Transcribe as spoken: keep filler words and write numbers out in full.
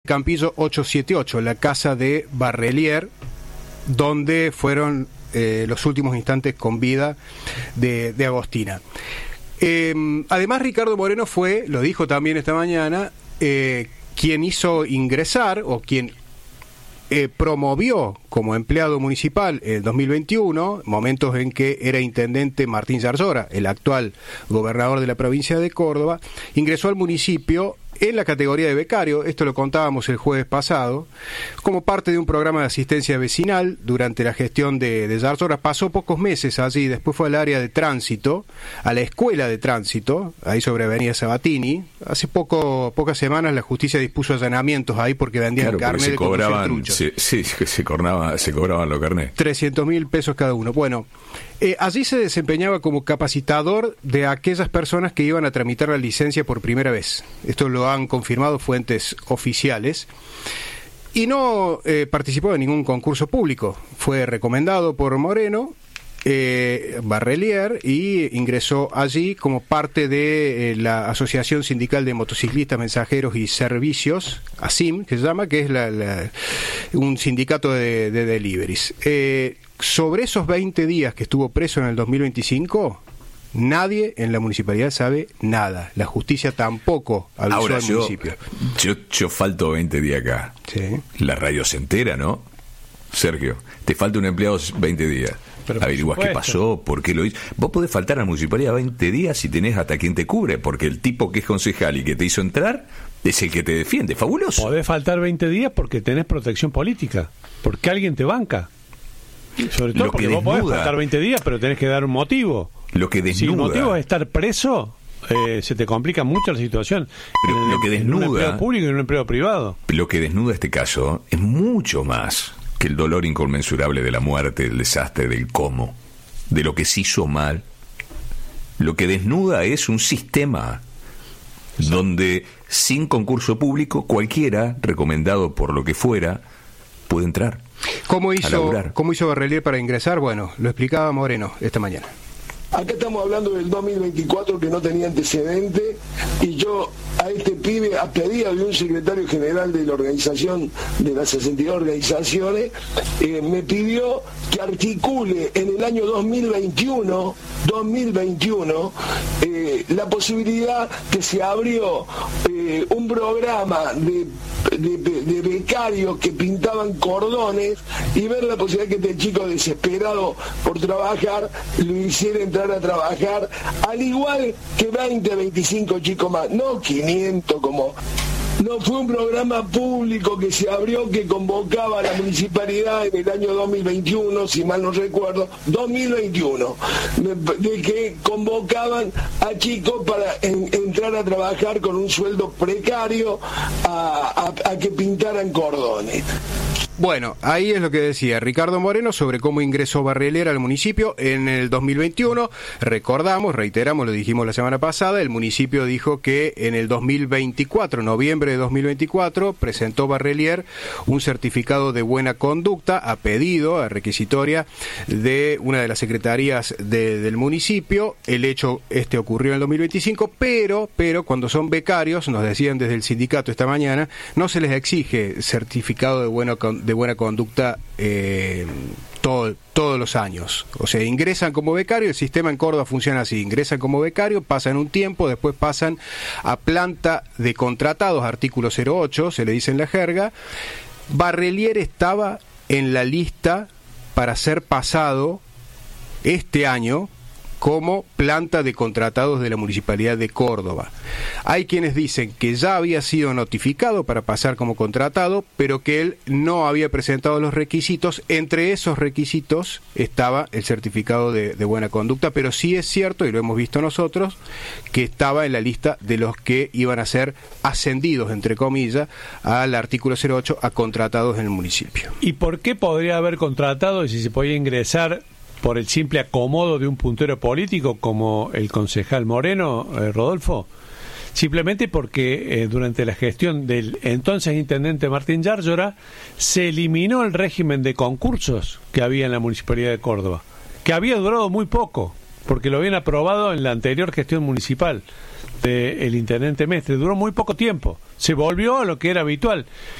Campillo ochocientos setenta y ocho, la casa de Barrelier, donde fueron eh, los últimos instantes con vida de, de Agostina. Eh, además, Ricardo Moreno fue, lo dijo también esta mañana, eh, quien hizo ingresar o quien eh, promovió como empleado municipal en el dos mil veintiuno, momentos en que era intendente Martín Zarzora, el actual gobernador de la provincia de Córdoba, ingresó al municipio en la categoría de becario. Esto lo contábamos el jueves pasado, como parte de un programa de asistencia vecinal durante la gestión de, de Zarzora. Pasó pocos meses allí, después fue al área de tránsito, a la escuela de tránsito, ahí sobre Avenida Sabatini. Hace poco, pocas semanas la justicia dispuso allanamientos ahí porque vendían claro, carnet se de cobraban, truchos. se, sí, se, cobraba, se cobraban los carnets. trescientos mil pesos cada uno. Bueno, eh, allí se desempeñaba como capacitador de aquellas personas que iban a tramitar la licencia por primera vez. Esto lo han confirmado fuentes oficiales. Y no eh, participó en ningún concurso público. Fue recomendado por Moreno, eh, Barrelier, y ingresó allí como parte de eh, la Asociación Sindical de Motociclistas, Mensajeros y Servicios, ASIM, que se llama, que es la, la, un sindicato de, de deliveries. Eh, sobre esos veinte días que estuvo preso en el dos mil veinticinco, nadie en la municipalidad sabe nada. La justicia tampoco avisó Ahora, al yo, municipio. Yo, yo falto veinte días acá. Sí. La radio se entera, ¿no? Sergio, te falta un empleado veinte días. Averiguás qué pasó, por qué lo hizo. Vos podés faltar a la municipalidad veinte días si tenés hasta quien te cubre, porque el tipo que es concejal y que te hizo entrar es el que te defiende. Fabuloso. Podés faltar veinte días porque tenés protección política, porque alguien te banca. Sobre todo lo porque que vos desnuda, podés faltar veinte días, pero tenés que dar un motivo. Lo que desnuda. Si el motivo es estar preso, eh, se te complica mucho la situación. Pero en, lo que desnuda, en un empleo público y en un empleo privado. Lo que desnuda este caso es mucho más que el dolor inconmensurable de la muerte, del desastre, del cómo, de lo que se hizo mal. Lo que desnuda es un sistema donde sin concurso público cualquiera, recomendado por lo que fuera, puede entrar. ¿Cómo hizo, ¿Cómo hizo Barrelier para ingresar? Bueno, lo explicaba Moreno esta mañana. Acá estamos hablando del dos mil veinticuatro, que no tenía antecedente, y yo a este pibe, a pedido de un secretario general de la organización, de las sesenta y dos organizaciones, eh, me pidió que articule en el año dos mil veintiuno, dos mil veintiuno eh, la posibilidad que se abrió eh, un programa de, de, de becarios que pintaban cordones, y ver la posibilidad que este chico desesperado por trabajar lo hiciera entrar a trabajar, al igual que veinte, veinticinco chicos más, no quinientos como... No fue un programa público que se abrió, que convocaba a la municipalidad en el año dos mil veintiuno, si mal no recuerdo, dos mil veintiuno, de que convocaban a chicos para en, entrar a trabajar con un sueldo precario a, a, a que pintaran cordones. Bueno, ahí es lo que decía Ricardo Moreno sobre cómo ingresó Barrelier al municipio en el dos mil veintiuno. Recordamos, reiteramos, lo dijimos la semana pasada, el municipio dijo que en el dos mil veinticuatro, noviembre de dos mil veinticuatro, presentó Barrelier un certificado de buena conducta a pedido, a requisitoria de una de las secretarías de, del municipio. El hecho este ocurrió en el dos mil veinticinco, pero, pero cuando son becarios, nos decían desde el sindicato esta mañana, no se les exige certificado de buena conducta de buena conducta eh, todo, todos los años. O sea, ingresan como becario, el sistema en Córdoba funciona así, ingresan como becario, pasan un tiempo, después pasan a planta de contratados, artículo cero ocho, se le dice en la jerga. Barrelier estaba en la lista para ser pasado este año como planta de contratados de la Municipalidad de Córdoba. Hay quienes dicen que ya había sido notificado para pasar como contratado, pero que él no había presentado los requisitos. Entre esos requisitos estaba el certificado de, de buena conducta, pero sí es cierto, y lo hemos visto nosotros, que estaba en la lista de los que iban a ser ascendidos, entre comillas, al artículo cero ocho, a contratados en el municipio. ¿Y por qué podría haber contratado y si se podía ingresar por el simple acomodo de un puntero político como el concejal Moreno, eh, Rodolfo? Simplemente porque eh, durante la gestión del entonces intendente Martín Zarzora se eliminó el régimen de concursos que había en la Municipalidad de Córdoba, que había durado muy poco, porque lo habían aprobado en la anterior gestión municipal del intendente Mestre, duró muy poco tiempo, se volvió a lo que era habitual.